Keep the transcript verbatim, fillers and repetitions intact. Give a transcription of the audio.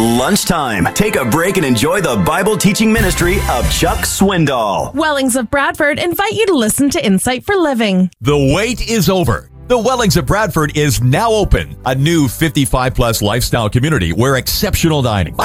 Lunchtime. Take a break and enjoy the Bible teaching ministry of Chuck Swindoll. Wellings of Bradford invite you to listen to Insight for Living. The wait is over. The Wellings of Bradford is now open. A new fifty-five plus lifestyle community where exceptional dining,